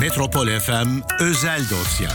Metropol FM özel dosya.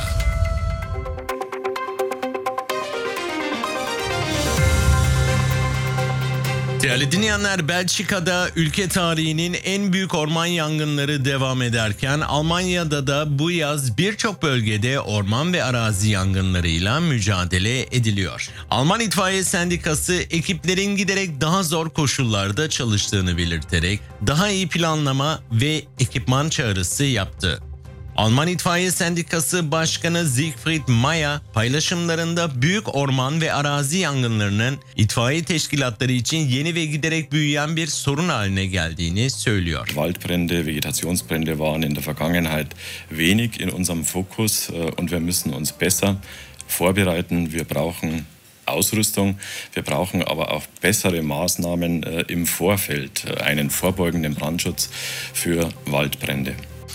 Değerli dinleyenler, Belçika'da ülke tarihinin en büyük orman yangınları devam ederken Almanya'da da bu yaz birçok bölgede orman ve arazi yangınlarıyla mücadele ediliyor. Alman İtfaiye Sendikası ekiplerin giderek daha zor koşullarda çalıştığını belirterek daha iyi planlama ve ekipman çağrısı yaptı. Alman İtfaiye Sendikası Başkanı Siegfried Mayer paylaşımlarında büyük orman ve arazi yangınlarının itfaiye teşkilatları için yeni ve giderek büyüyen bir sorun haline geldiğini söylüyor. Waldbrände, Vegetationsbrände waren in der Vergangenheit wenig in unserem Fokus und wir müssen uns besser vorbereiten. Wir brauchen Ausrüstung, wir brauchen aber auch bessere Maßnahmen im Vorfeld, einen vorbeugenden Brandschutz für Waldbrände.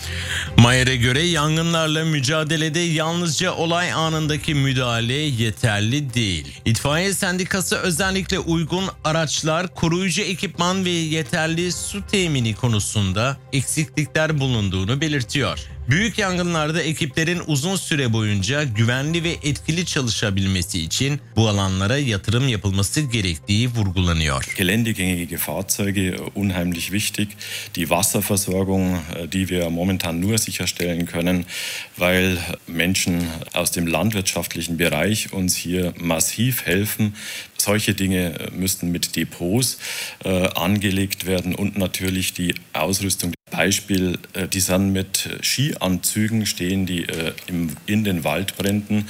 Mayer'e göre yangınlarla mücadelede yalnızca olay anındaki müdahale yeterli değil. İtfaiye Sendikası özellikle uygun araçlar, koruyucu ekipman ve yeterli su temini konusunda eksiklikler bulunduğunu belirtiyor. Büyük yangınlarda ekiplerin uzun süre boyunca güvenli ve etkili çalışabilmesi için bu alanlara yatırım yapılması gerektiği vurgulanıyor. Geländegängige Fahrzeuge, unheimlich wichtig. Die Wasserversorgung, die wir momentan nur sicherstellen können, weil Menschen aus dem landwirtschaftlichen Bereich uns hier massiv helfen. Solche Dinge müssten mit Depots angelegt werden und natürlich die Ausrüstung. Beispiel, die sind mit Skianzügen, stehen die in den Waldbränden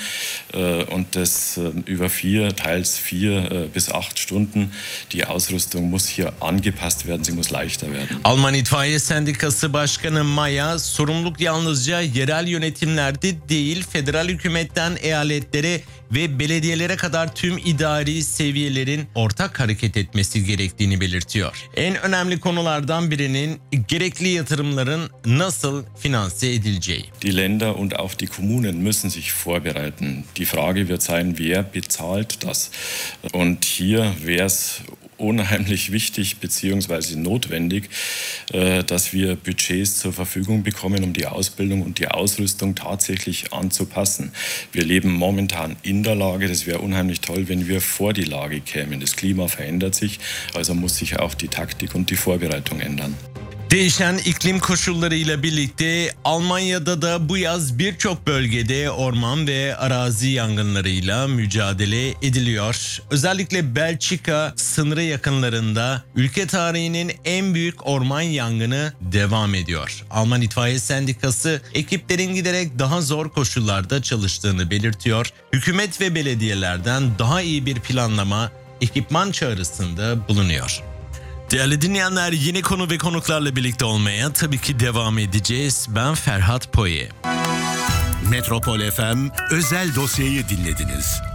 und das über 4, teils 4 bis 8 Stunden. Die Ausrüstung muss hier angepasst werden, sie muss leichter werden. Alman İtfaiye Sendikası Başkanı Maya, sorumluluk yalnızca yerel yönetimlerde değil, federal hükümetten eyaletlere ve belediyelere kadar tüm idari seviyelerin ortak hareket etmesi gerektiğini belirtiyor. En önemli konulardan birinin gerekli yatırımların nasıl finanse edileceği. Die Länder und auch die Kommunen müssen sich vorbereiten. Die Frage wird sein, wer bezahlt das? Und hier wäre es unheimlich wichtig bzw. notwendig, dass wir Budgets zur Verfügung bekommen, um die Ausbildung und die Ausrüstung tatsächlich anzupassen. Wir leben momentan in der Lage, das wäre unheimlich toll, wenn wir vor die Lage kämen. Das Klima verändert sich, also muss sich auch die Taktik und die Vorbereitung ändern. Değişen iklim koşullarıyla birlikte Almanya'da da bu yaz birçok bölgede orman ve arazi yangınlarıyla mücadele ediliyor. Özellikle Belçika sınırı yakınlarında ülke tarihinin en büyük orman yangını devam ediyor. Alman İtfaiye Sendikası ekiplerin giderek daha zor koşullarda çalıştığını belirtiyor. Hükümet ve belediyelerden daha iyi bir planlama, ekipman çağrısında bulunuyor. Değerli dinleyenler, yeni konu ve konuklarla birlikte olmaya tabii ki devam edeceğiz. Ben Ferhat Poye. Metropol FM özel dosyayı dinlediniz.